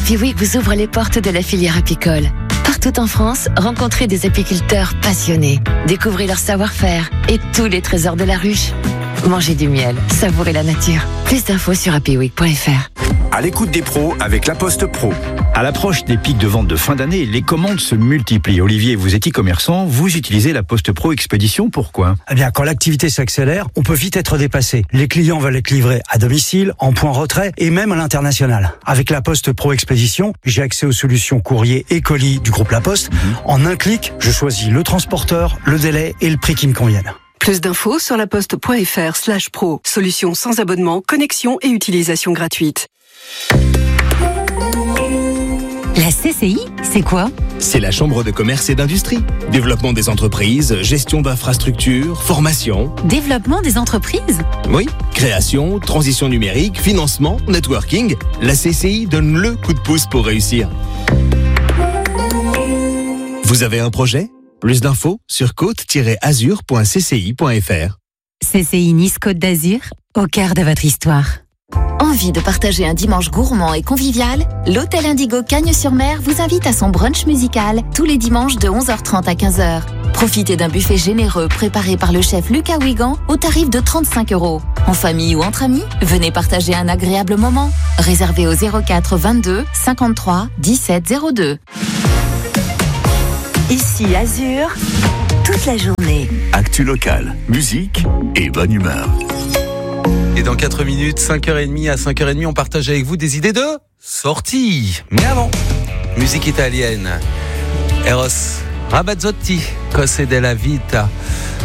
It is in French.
Happy Week vous ouvre les portes de la filière apicole. Partout en France, rencontrez des apiculteurs passionnés. Découvrez leur savoir-faire et tous les trésors de la ruche. Mangez du miel, savourez la nature. Plus d'infos sur happyweek.fr. À l'écoute des pros avec La Poste Pro. À l'approche des pics de vente de fin d'année, les commandes se multiplient. Olivier, vous êtes e-commerçant, vous utilisez La Poste Pro Expédition, pourquoi ? Eh bien, quand l'activité s'accélère, on peut vite être dépassé. Les clients veulent être livrés à domicile, en point retrait et même à l'international. Avec La Poste Pro Expédition, j'ai accès aux solutions courrier et colis du groupe La Poste. En un clic, je choisis le transporteur, le délai et le prix qui me conviennent. Plus d'infos sur laposte.fr/pro. Solution sans abonnement, connexion et utilisation gratuite. La CCI, c'est quoi ? C'est la Chambre de commerce et d'industrie. Développement des entreprises, gestion d'infrastructures, formation. Développement des entreprises ? Oui, création, transition numérique, financement, networking. La CCI donne le coup de pouce pour réussir. Vous avez un projet ? Plus d'infos sur côte-azur.cci.fr. CCI Nice Côte d'Azur, au cœur de votre histoire. Envie de partager un dimanche gourmand et convivial ? L'Hôtel Indigo Cagnes-sur-Mer vous invite à son brunch musical tous les dimanches de 11h30 à 15h. Profitez d'un buffet généreux préparé par le chef Lucas Wigan au tarif de 35 €. En famille ou entre amis, venez partager un agréable moment. Réservé au 04 22 53 17 02. Ici Azur, toute la journée. Actu locale, musique et bonne humeur. Et dans 4 minutes, 5h30 à 5h30, on partage avec vous des idées de sortie. Mais avant, musique italienne. Eros Ramazzotti, Cose della Vita.